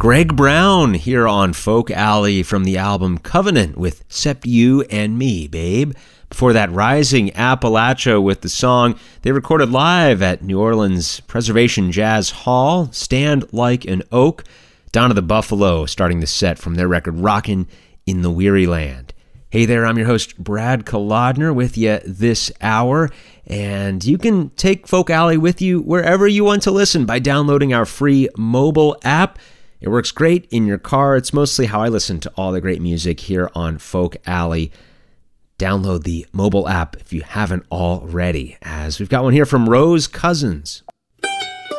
Greg Brown here on Folk Alley from the album Covenant with "Cept You and Me, Babe." Before that, Rising Appalachia with the song they recorded live at New Orleans Preservation Jazz Hall, "Stand Like an Oak." Down to the Buffalo starting the set from their record Rockin' in the Weary Land. Hey there, I'm your host Brad Kolodner with you this hour, and you can take Folk Alley with you wherever you want to listen by downloading our free mobile app. It works great in your car. It's mostly how I listen to all the great music here on Folk Alley. Download the mobile app if you haven't already, as we've got one here from Rose Cousins.